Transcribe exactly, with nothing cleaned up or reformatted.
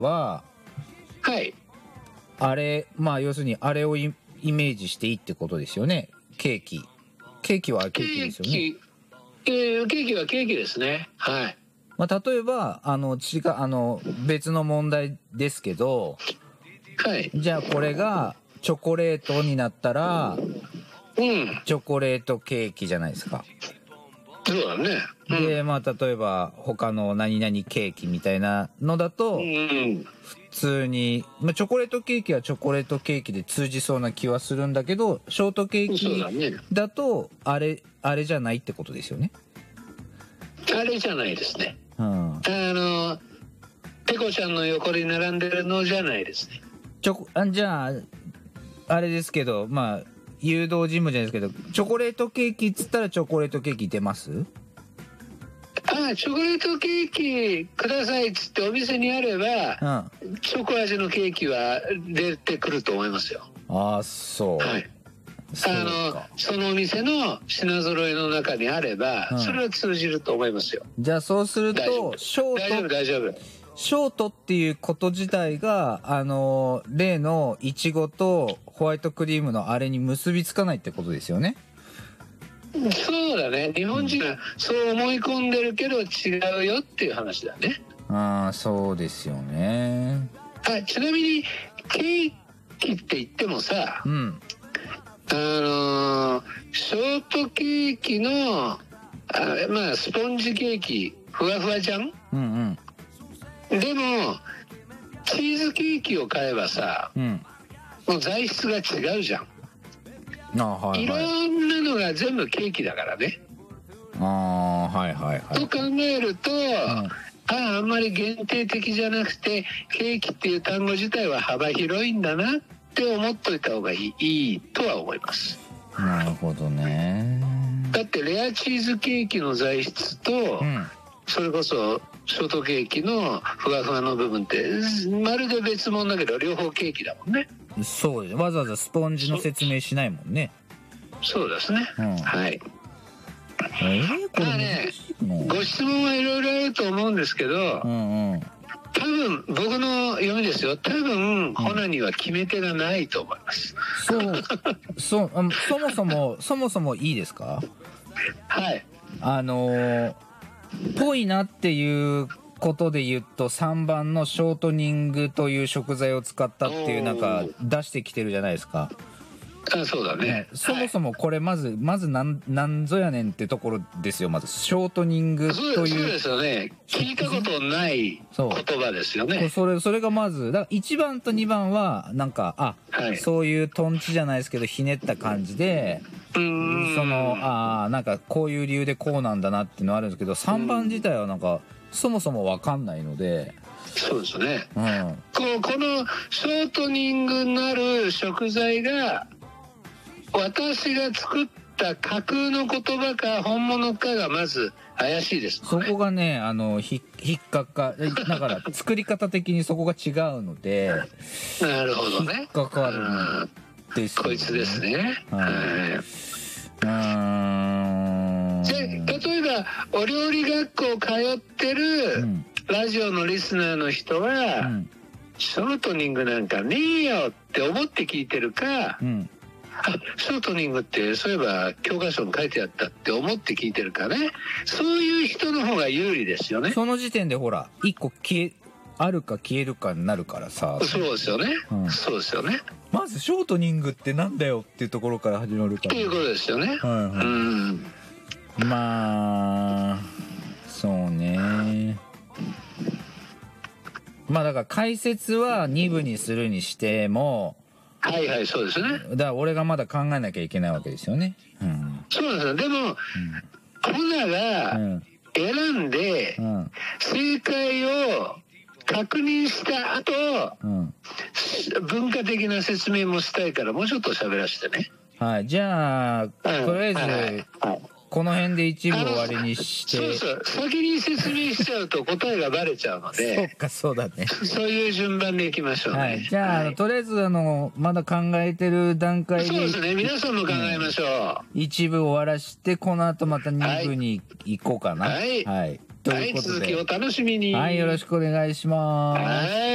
は、 はい。 あれ、まあ要するにあれをイイメージしていいってことですよね。ケーキ。ケーキはケーキですよね。 ケーキ、えー、ケーキはケーキですね。はい。 まあ例えば、あの、違う、あの、別の問題ですけど、 はい。 じゃあこれがチョコレートになったら、 うん。 チョコレートケーキじゃないですか。 そうだね。うん、 で、まあ例えば他の何々ケーキみたいなのだと、 うん。 普通に、まあ、チョコレートケーキはチョコレートケーキで通じそうな気はするんだけど、ショートケーキだとあれ、あれじゃないってことですよね。 あれじゃないですね。 うん。 あの、ペコちゃんの横に並んでるのじゃないですね。 チョコ、あ、じゃあ、あれですけど、まあ、誘導尋問じゃないですけど、チョコレートケーキっつったらチョコレートケーキ出ます？ ああ、チョコレートケーキくださいっつってお店にあれば、うん、チョコ味のケーキは出てくると思いますよ。 ああ、そう。 はい。あの、そのお店の品揃えの中にあれば、うん、それは通じると思いますよ。 じゃあそうすると、ショート、 大丈夫、大丈夫。 ショートっていうこと自体が、あの、例のイチゴとホワイトクリームのあれに結びつかないってことですよね。 そうだね。日本人はそう思い込んでるけど違うよっていう話だね。 ああ、そうですよね。 あ、ちなみにケーキって言ってもさ、うん、あのショートケーキのあまあスポンジケーキふわふわじゃん。うんうん。でもチーズケーキを買えばさ、うん、もう材質が違うじゃん。あ、はいはい、いろんなのが全部ケーキだからね。 ああ、はいはいはい。 と考えると、うん、ああ、あんまり限定的じゃなくてケーキっていう単語自体は幅広いんだなって思っといた方がいい、いいとは思います。 なるほどね。 だってレアチーズケーキの材質と、うん、それこそショートケーキのふわふわの部分ってまるで別物だけど両方ケーキだもんね。 そうです。わざわざスポンジの説明しないもんね。 そうですね、うん、はい。 えー、これまあね、ご質問はいろいろあると思うんですけど、うんうん、多分僕の読みですよ。多分ホナには決め手がないと思います。 そう、そう、そもそもそもそもいいですか？ はい。 あのー、ぽいなっていうことで言うとさんばんのショートニングという食材を使ったっていうなんか出してきてるじゃないですか。 あ、そうだね。ね、 そもそもこれまず、はい、まずなんなんぞやねんってところですよ。まずショートニングという。そうですよね。聞いたことない言葉ですよね。 それそれがまずだからいちばんとにばんはなんかあ、はい、そういうトンチじゃないですけどひねった感じで、うーん、そのあなんかこういう理由でこうなんだなっていうのはあるんですけど、さんばん自体はなんかそもそも分かんないので。 そうですね。うん、こ, このショートニングになる食材が私が作った架空の言葉か本物かがまず怪しいです、ね、 そこがね、あのひ引っかかだから作り方的にそこが違うのでなるほどね、 引っかかるんですよね。 こいつですね。はい。うーん。で、例えばお料理学校通ってるラジオのリスナーの人は、うん、ショートニングなんかねえよって思って聞いてるか、うん、あ、ショートニングってそういえば教科書に書いてあったって思って聞いてるかね、そういう人の方が有利ですよね。 その時点でほらいっこ消えあるか消えるかになるからさ。 そうですよね、うん、そうですよね。 まずショートニングってなんだよっていうところから始まるからっていうことですよね、はいはい、うん、 まあそうね。まあだから解説はに部にするにしても、 はいはい、そうですね。 だから俺がまだ考えなきゃいけないわけですよね。うん、 そうなんですよ。でも、うん、ホナが選んで、うん、正解を確認した後、うん、文化的な説明もしたいからもうちょっと喋らせてね。 はい、じゃあ、うん、とりあえず、はいはいはい、この辺で一部終わりにして。 そうそう、先に説明しちゃうと答えがバレちゃうのでそっか、そうだね。 そういう順番でいきましょうね。はい、 じゃあ、はい、あのとりあえずあのまだ考えてる段階で。 そうですね、皆さんも考えましょう。 うん、一部終わらしてこの後また二部に行こうかな。 はい、はい、ということで、はい、続きを楽しみに。 はい、よろしくお願いします。はい。